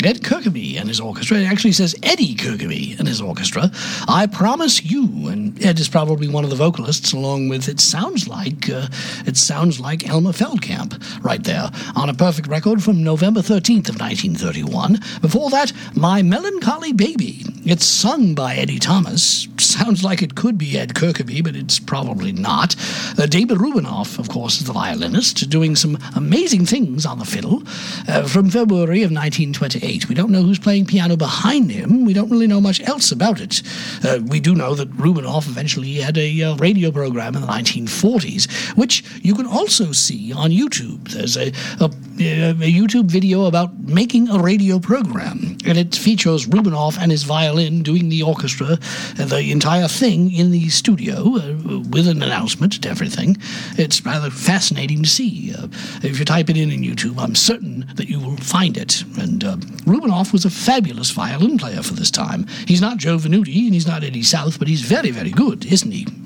Ed Kirkeby and his orchestra. It actually says Eddie Kirkeby and his orchestra. I Promise You, and Ed is probably one of the vocalists, along with it sounds like Elmer Feldkamp right there on a perfect record from November 13th of 1931. Before that, My Melancholy Baby. It's sung by Eddie Thomas. Sounds like it could be Ed Kirkeby, but it's probably not. David Rubinoff, of course, is the violinist, doing some amazing things on the fiddle. From February of 1928. We don't know who's playing piano behind him. We don't really know much else about it. We do know that Rubinoff eventually had a radio program in the 1940s, which you can also see on YouTube. There's a YouTube video about making a radio program, and it features Rubinoff and his violin doing the orchestra, the entire thing in the studio with an announcement and everything. It's rather fascinating to see. If you type it in YouTube, I'm certain that you will find it. And Rubinoff was a fabulous violin player for this time. He's not Joe Venuti and he's not Eddie South, but he's very, very good, isn't he?